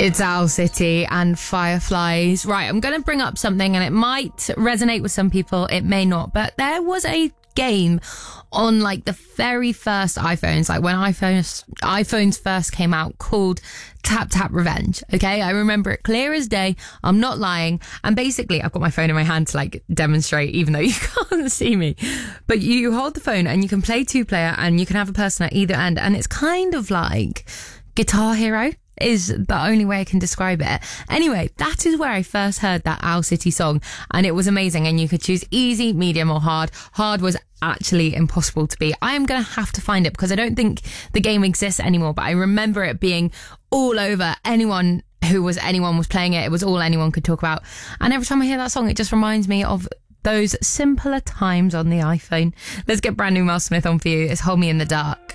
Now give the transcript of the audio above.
It's Owl City and Fireflies. Right, I'm going to bring up something and it might resonate with some people, it may not, but there was a game on like the very first iPhones, like when iPhones first came out, called Tap Tap Revenge. Okay, I remember it clear as day. I'm not lying. And basically, I've got my phone in my hand to like demonstrate, even though you can't see me. But you hold the phone and you can play 2-player and you can have a person at either end. And it's kind of like Guitar Hero is the only way I can describe it. Anyway, that is where I first heard that Owl City song, and it was amazing. And you could choose easy, medium or hard. Hard was actually impossible to beat. I am going to have to find it because I don't think the game exists anymore, but I remember it being all over. Anyone was playing it. It was all anyone could talk about. And every time I hear that song, it just reminds me of those simpler times on the iPhone. Let's get brand new Mel Smith on for you. It's Hold Me in the Dark.